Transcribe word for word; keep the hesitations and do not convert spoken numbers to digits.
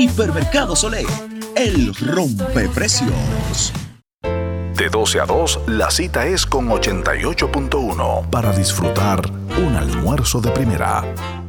Hipermercado Solé, el rompeprecios. De doce a dos, la cita es con ochenta y ocho punto uno para disfrutar un almuerzo de primera.